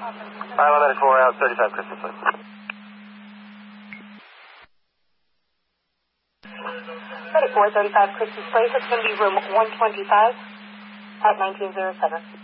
594 out, 35 Christmas Place. 3435 Christmas Place. It's going to be room 125 at 1907.